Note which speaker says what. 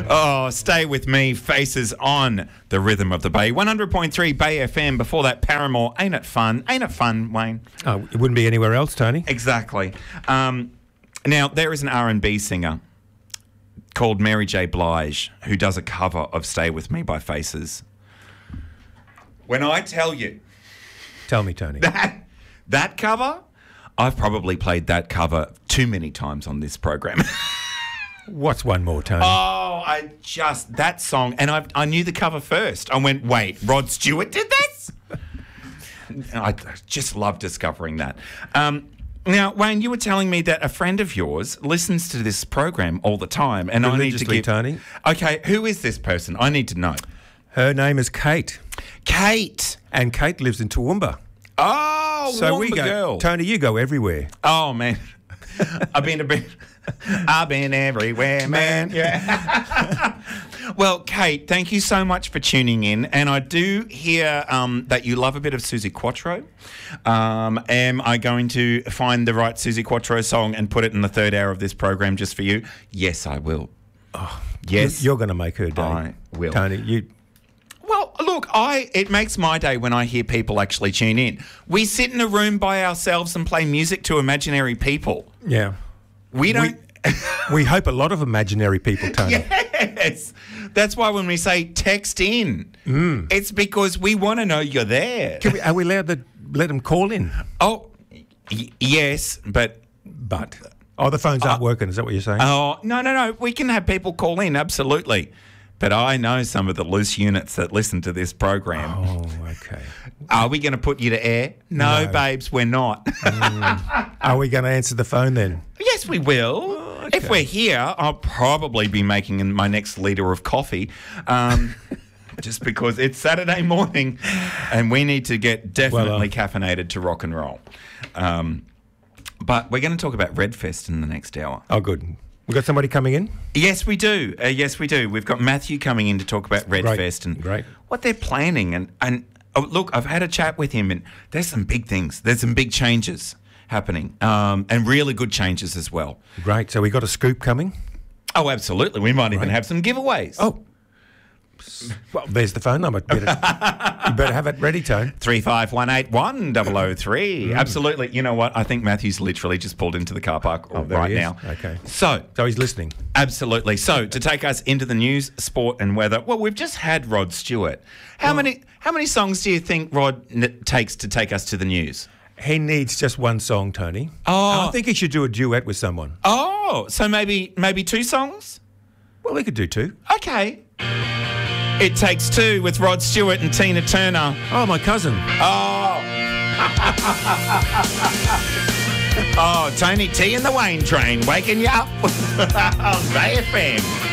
Speaker 1: Oh, stay with me. Faces on the Rhythm of the Bay. 100.3 Bay FM. Before that, Paramore. Ain't it fun? Ain't it fun, Wayne?
Speaker 2: Oh, it wouldn't be anywhere else, Tony.
Speaker 1: Exactly. Now, there is an R&B singer called Mary J. Blige who does a cover of Stay With Me by Faces. When I tell you...
Speaker 2: Tell me, Tony.
Speaker 1: That cover... I've probably played that cover too many times on this program.
Speaker 2: What's one more, Tony?
Speaker 1: Oh, that song, and I knew the cover first. I went, wait, Rod Stewart did this? I just love discovering that. Now, Wayne, you were telling me that a friend of yours listens to this program all the time, and I need to give...
Speaker 2: Tony.
Speaker 1: Okay, who is this person? I need to know.
Speaker 2: Her name is Kate.
Speaker 1: Kate.
Speaker 2: And Kate lives in Toowoomba.
Speaker 1: Oh,
Speaker 2: so
Speaker 1: Toowoomba
Speaker 2: we go,
Speaker 1: girl.
Speaker 2: Tony, you go everywhere.
Speaker 1: Oh, man. I've been everywhere, man. Yeah. Well, Kate, thank you so much for tuning in. And I do hear that you love a bit of Suzi Quatro. Am I going to find the right Suzi Quatro song and put it in the third hour of this program just for you? Yes, I will.
Speaker 2: Oh,
Speaker 1: yes.
Speaker 2: You're going to make her day.
Speaker 1: I will.
Speaker 2: Tony,
Speaker 1: Well, look, it makes my day when I hear people actually tune in. We sit in a room by ourselves and play music to imaginary people.
Speaker 2: Yeah.
Speaker 1: We don't...
Speaker 2: We hope a lot of imaginary people, Tony.
Speaker 1: Yes. That's why when we say text in, it's because we want to know you're there.
Speaker 2: Are we allowed to let them call in?
Speaker 1: Oh, yes, but...
Speaker 2: Oh, the phones aren't working, is that what you're saying?
Speaker 1: Oh, no. We can have people call in, absolutely. But I know some of the loose units that listen to this program.
Speaker 2: Oh, okay.
Speaker 1: Are we going to put you to air? No, babes, we're not.
Speaker 2: Are we going to answer the phone then?
Speaker 1: Yes, we will. Oh, okay. If we're here, I'll probably be making my next litre of coffee. Just because it's Saturday morning and we need to get definitely caffeinated to rock and roll. But we're going to talk about Redfest in the next hour.
Speaker 2: Oh, good. We got somebody coming in?
Speaker 1: Yes, we do. We've got Matthew coming in to talk about Redfest and what they're planning. And look, I've had a chat with him and there's some big things. There's some big changes happening and really good changes as well.
Speaker 2: Great. So we got a scoop coming?
Speaker 1: Oh, absolutely. We might even have some giveaways.
Speaker 2: Oh. Well, there's the phone number. You better have it ready, Tone.
Speaker 1: 35181003. Absolutely. You know what? I think Matthew's literally just pulled into the car park right now.
Speaker 2: Okay.
Speaker 1: So
Speaker 2: he's listening.
Speaker 1: Absolutely. So to take us into the news, sport and weather, well, we've just had Rod Stewart. How many songs do you think Rod takes to take us to the news?
Speaker 2: He needs just one song, Tony.
Speaker 1: Oh.
Speaker 2: I think he should do a duet with someone.
Speaker 1: Oh, so maybe 2 songs?
Speaker 2: Well, we could do 2.
Speaker 1: Okay. It Takes 2 with Rod Stewart and Tina Turner.
Speaker 2: Oh, my cousin.
Speaker 1: Oh. Oh, Tony T and the Wayne Train waking you up on Bay FM.